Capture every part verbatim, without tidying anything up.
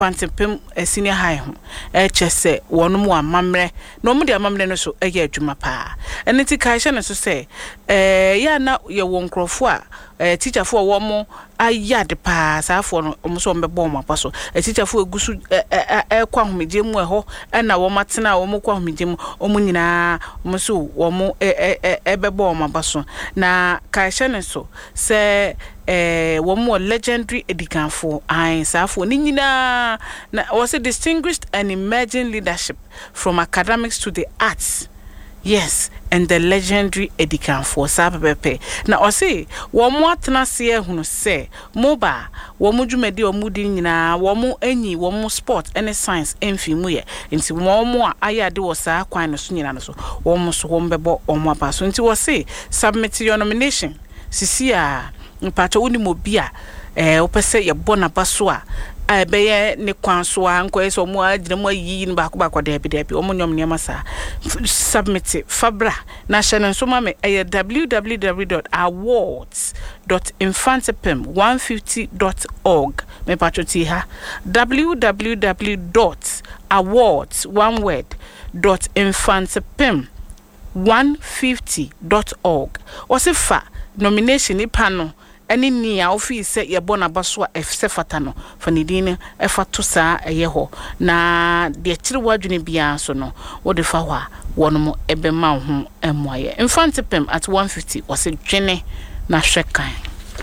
Pantepem a senior high home, a chesse, one more mamre, no more mamre no so a year juma pa. And it's a caishan as to say, eh, ya now you won't crow for a teacher for one more, a yard pass, I for almost on the bomb apostle, a teacher for a gusu, a quam medium, ho, and a womatina, or more quam medium, or munina, musu, or more a bomb apostle. Na caishan so, say, eh, one more legendary edican for I for Nina. Was a distinguished and emerging leadership from academics to the arts. Yes, and the legendary Edikan for Sababe. Now, I say, one more Tanasia who say, Moba, Womuju Medi or Mudina, Womu any, Womu sport, any science, and Fimuye, into one more Aya do was a quine of Sunyanso, almost Wombebo or Mapas. Until I say, submit your nomination. Sisia, Pato Unimobia, eh, opese ya bona baswa. I be ne kwanso anko eso mo agire mo yi ni baako baako de bi de bi omo nyom niam sa submit fabra na hye so ma me e w w w dot awards dot infantepem one fifty dot org me patroti ha w w w dot awards one word dot infantepem one fifty dot org o se fa nomination ni pano any near office set your bona baswa if sefatano for nidine efatusa a yeho na de chiriwa dwene bia so no wo de fa wa wono mo ebe ma ho emwaye infantepem at one fifty was a dwene na hwekan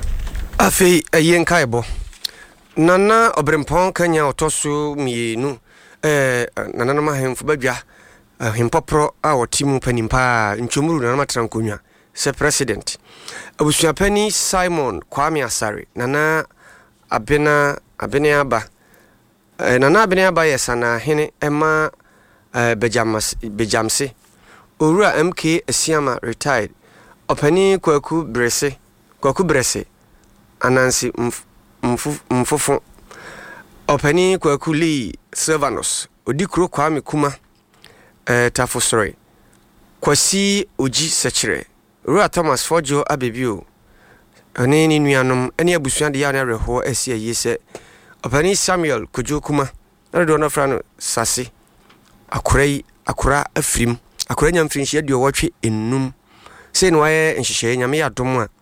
afi ayen kaibo nana obrempon kanya otoso mienu eh nana no ma hemfo badwa hempopro a wotimu panimpa ntwomuru nana matrankonwa se president abusuapani Simon Kwame Asare nana abena abena aba eh, nana abena aba yesana hene ema eh, bejamas bejamse owura M K Asiama retired opani kwaku brese kwaku brese anansi mf, mfofo opani kwaku Lee Silvanus odikro Kwame Kuma eh, tafosore kwasi oji sechire Rua Thomas Fojo abebio ane ni nuanom ane abusua de ya na reho asie yese opani Samuel Kojokuma na do na fra no sase akorai akora afrim akora nyamfrinhia de wotwe ennum sei no waye nhihye nyame ya dom a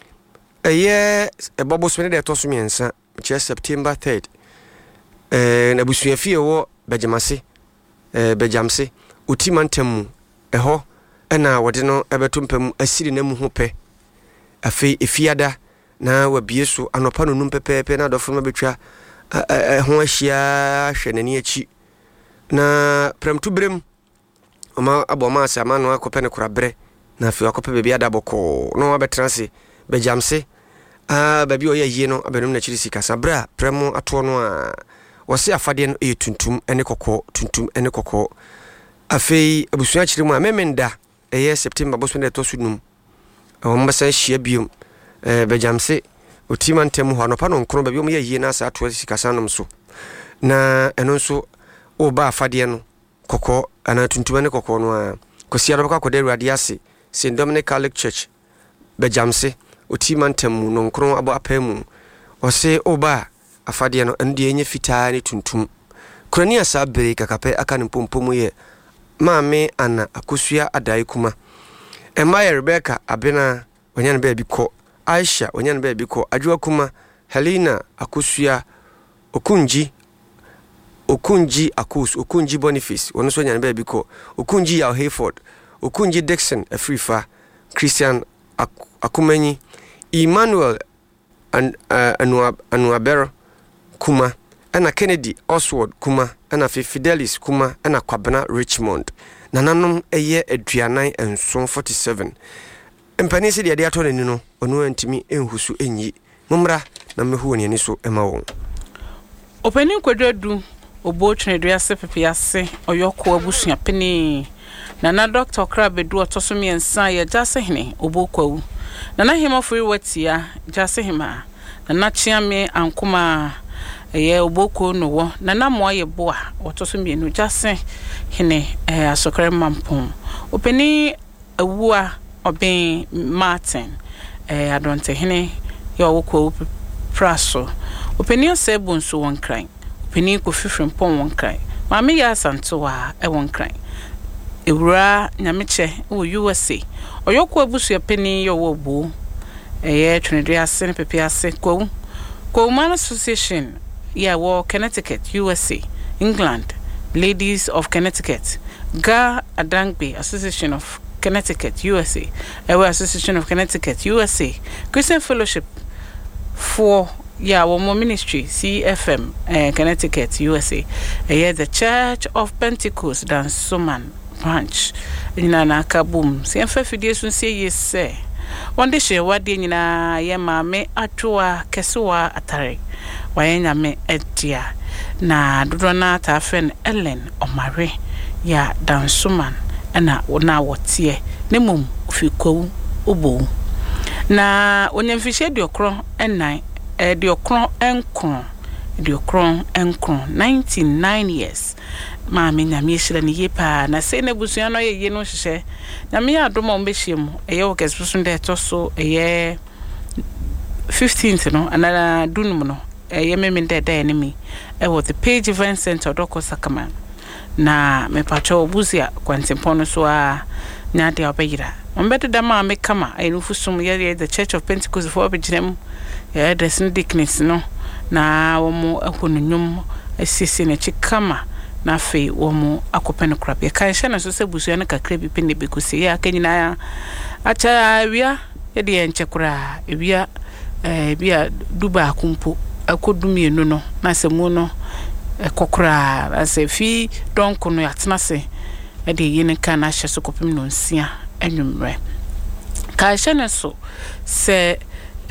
eye ebobo so ne de toso miensa che September third eh na abusua fie wo bejamase eh bejamse utimantam eho ena wode no ebetumpem asiri na mu ho pe afi efiada na wabieso anopa no num pepepe na dofo ma betwa ho ahia hwenani achi na premtu brem oma aboma asama no akope ne korabre na afi akope bebi adaboko no abetranse bejamse ah babi oya yie no abenum na chiri sika sabra premo ato no a wose afade no e tuntum ene kokko tuntum ene kokko afi abusua chiri mu amemenda eye September boso ne to sunum o mbasa hia biom eh bejamse otimantem ho anopa no nkro ba biom ye yie na sa to sikasa nom so na eno nso o ba afade no kokko ana tuntum ne kokko no a kosia do ba kwade ruade ase Saint Dominic Catholic Church bejamse otimantem no nkro abo apamu o se o ba afade no ende enye fitaa ne tuntum krani asa bere kakape aka ne pompomu ye Mame ana akosua adai kuma Emma Rebecca abena wanyane ba biko Aisha wanyane ba biko adwa kuma Helena akosua okunji okunji akus okunji Boniface wono so wanyane ba biko okunji ya Hayford okunji Dixon Afrifa Christian Ak akumanyi Emmanuel an uh, anua anuabero kuma ana Kennedy Oswald kuma ana Fidelis kuma ana Kwabena Richmond nananom eye aduanan enson forty-seven empani se de de ato nani no onu antimi enhusu enyi mumra na mehu oni ani so ema won openi kwadadu obo twene ase pepe ase oyoko abusua peni nana Doctor Krabedu otoso miensa ya jase hene obo kwawu nana hema furi watia jase hema nana chiame ankuma eye oboko no wo nana mo aye boa otoso mienu jase hene eh asokre mampon openi awua oben Martin eh adonte hene yo woko praso openi osebunso won kran Penny Kofi Frimpong won cry. Mammy ya santoa e won cry. Ewura Nyamiche wo U S A. Oyoko abusu ya penny yo wo bu. Eye Trinidad ase pepe ase ko. Ko Man Association ya wo Connecticut U S A. England Ladies of Connecticut. Ga Adangbe Association of Connecticut U S A. Ewe Association of Connecticut U S A. Christian Fellowship for yeah, one more ministry, C F M, uh, Connecticut, U S A. Uh, the Church of Pentecost, Dansoman branch. In an akaboom. See, if you say yes, sir. One day, she what did na ye mame atua kesua atare. Wayenya me edia. Na dudona ta friend Ellen Omare. Ya Dansoman. Na na wotie. Ne mum ufikwu ubo. Na onyemfishe diokro enai. Eh, the okron enkron, the okron enkron, ninety-nine years. Mammy, Namie shall ni yepa, na say nebusiano ye no she. Namia doma umbeshim, a yoke as person there tosso a year fifteenth, no, another dunmono, a yemen dead enemy. I was the Page Event Center, Doko Sakaman. Na me pacho buzia, quantimpono soa, Nadia Beira. On better than ma make kama, I know for some year the Church of Pentecost for Bijim. Yeah, there's no dickness, no. Na womo akunnyum asisi na chikama na fe womo akopeno krab. Ya kansha na so se busu ya na kakra bi pende bekusi ya kanyina ya acha wia ya de enchekura wia eh bia duba akumpo akodumie no no na semu no ekokura ase fi donko no yatena se e de yene kan na hyeso kopim no nsia anwumre kansha na so se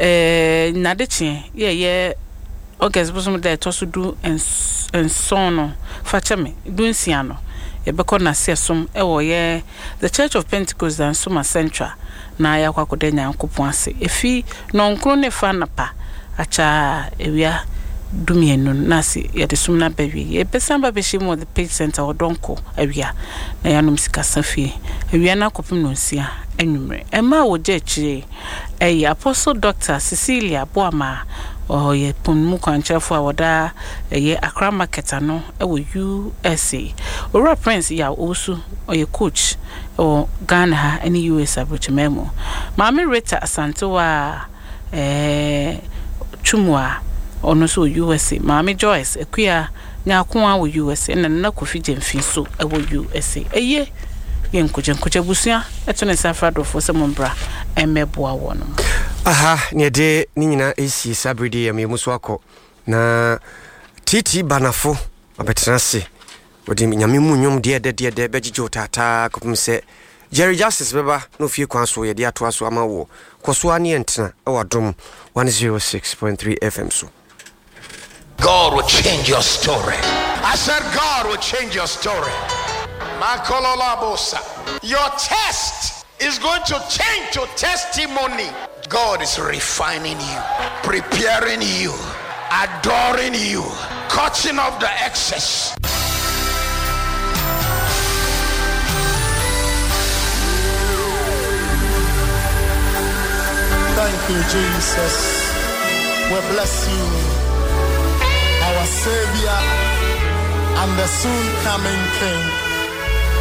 eh nadeche ye ye August bosom de to so du en sono fachame du nsia no ye beko na sesom e wo ye the Church of Pentecost and Soma Central na ya kwakoda nyankopon ase efi no nkro ne fa napa acha ewia dumienu na se ye de sum na bawi ye pesamba be shimo the Page Center odonko awia na ya nom sika safi awia na kopim no nsia anwumre ema wo je chire eh Apostle Doctor Cecilia Boama oh ye ponmu kwanchafo awoda ye Accra market ano e wo U S A ora Prince ya osu oye coach o Ghana any U S abrochimemo Mama Rita Asantewa eh Chumwa ono so U S A Mama Joyce ekua nyakwa wo U S A na na Kofi Jemfi so e wo U S A eye yenkoje nkoje busia etone safrado fo semombra emeboa wono aha ne de ni nyina esi sabridi ya memuso akọ na titi banafo abetenase odi nyame munyum de de de de begijo tata kopimse Jerry Justice beba no fie kwanso ye de ato aso ama wo koso ani entena e wadom one oh six point three F M so God will change your story. I said God will change your story. Your test is going to change to testimony. God is refining you, preparing you, adoring you, cutting off the excess. Thank you, Jesus. We bless you, our Savior and the soon coming King.